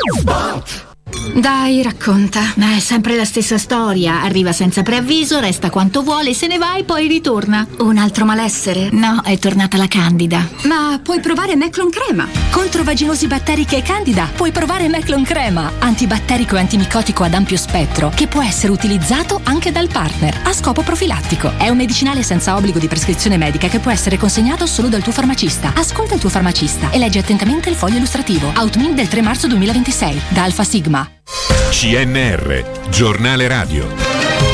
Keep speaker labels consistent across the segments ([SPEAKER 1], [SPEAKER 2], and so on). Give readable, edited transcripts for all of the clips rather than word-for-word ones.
[SPEAKER 1] Dai, racconta.
[SPEAKER 2] Ma è sempre la stessa storia. Arriva senza preavviso, resta quanto vuole, se ne va e poi ritorna.
[SPEAKER 1] Un altro malessere?
[SPEAKER 2] No, è tornata la Candida.
[SPEAKER 1] Ma puoi provare Meclon Crema.
[SPEAKER 3] Contro vaginosi batteriche e Candida puoi provare Meclon Crema, antibatterico e antimicotico ad ampio spettro, che può essere utilizzato anche dal partner a scopo profilattico. È un medicinale senza obbligo di prescrizione medica che può essere consegnato solo dal tuo farmacista. Ascolta il tuo farmacista e leggi attentamente il foglio illustrativo. Outmin del 3 marzo 2026 da Alfa Sigma.
[SPEAKER 4] CNR, giornale radio.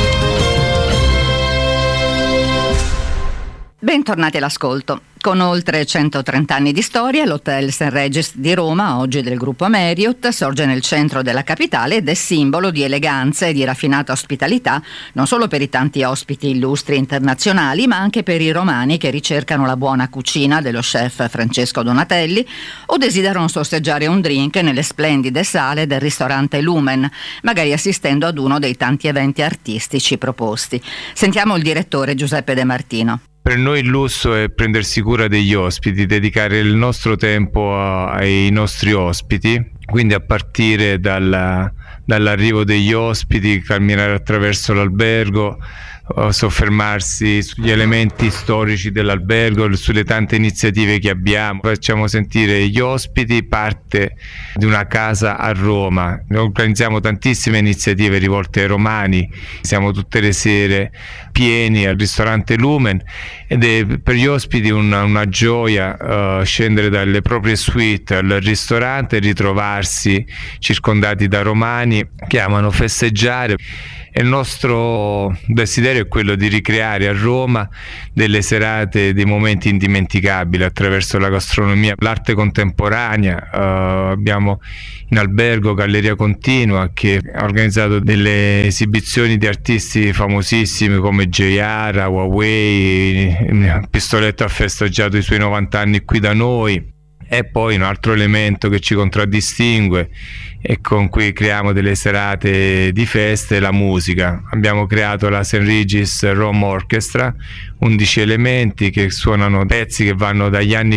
[SPEAKER 5] Bentornati all'ascolto. Con oltre 130 anni di storia, l'Hotel St. Regis di Roma, oggi del gruppo Marriott, sorge nel centro della capitale ed è simbolo di eleganza e di raffinata ospitalità, non solo per i tanti ospiti illustri internazionali, ma anche per i romani che ricercano la buona cucina dello chef Francesco Donatelli o desiderano sorseggiare un drink nelle splendide sale del ristorante Lumen, magari assistendo ad uno dei tanti eventi artistici proposti. Sentiamo il direttore Giuseppe De Martino.
[SPEAKER 6] Per noi il lusso è prendersi cura degli ospiti, dedicare il nostro tempo ai nostri ospiti, quindi a partire dall'arrivo degli ospiti, camminare attraverso l'albergo, soffermarsi sugli elementi storici dell'albergo, sulle tante iniziative che abbiamo. Facciamo sentire gli ospiti parte di una casa a Roma. Noi organizziamo tantissime iniziative rivolte ai romani, siamo tutte le sere pieni al ristorante Lumen ed è per gli ospiti una gioia scendere dalle proprie suite al ristorante e ritrovarsi circondati da romani che amano festeggiare. E il nostro desiderio è quello di ricreare a Roma delle serate, dei momenti indimenticabili attraverso la gastronomia, l'arte contemporanea. Abbiamo in albergo Galleria Continua che ha organizzato delle esibizioni di artisti famosissimi come J.R., Huawei. Pistoletto ha festeggiato i suoi 90 anni qui da noi. E poi un altro elemento che ci contraddistingue e con cui creiamo delle serate di feste è la musica. Abbiamo creato la St. Regis Rome Orchestra, 11 elementi che suonano pezzi che vanno dagli anni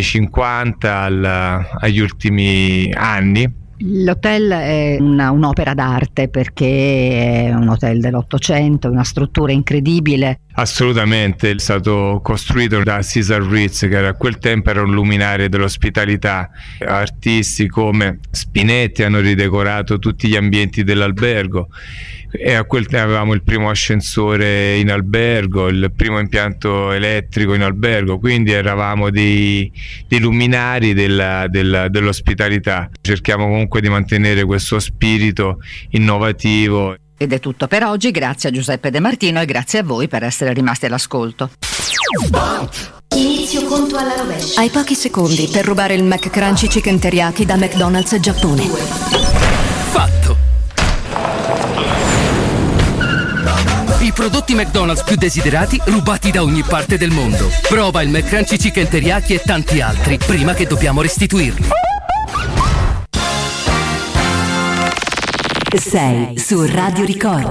[SPEAKER 6] 50 agli ultimi anni.
[SPEAKER 5] L'hotel è un'opera d'arte perché è un hotel dell'Ottocento, una struttura incredibile.
[SPEAKER 6] Assolutamente, è stato costruito da Cesar Ritz, che a quel tempo era un luminario dell'ospitalità. Artisti come Spinetti hanno ridecorato tutti gli ambienti dell'albergo e a quel tempo avevamo il primo ascensore in albergo, il primo impianto elettrico in albergo, quindi eravamo dei luminari dell'ospitalità. Cerchiamo comunque di mantenere questo spirito innovativo.
[SPEAKER 5] Ed è tutto per oggi, grazie a Giuseppe De Martino e grazie a voi per essere rimasti all'ascolto.
[SPEAKER 3] Inizio conto alla rovescia. Hai pochi secondi per rubare il McCrunchy Chicken Teriyaki da McDonald's Giappone.
[SPEAKER 7] Fatto! I prodotti McDonald's più desiderati rubati da ogni parte del mondo. Prova il McCrunchy Chicken Teriyaki e tanti altri prima che dobbiamo restituirli.
[SPEAKER 3] 6 su Radio Ricordo.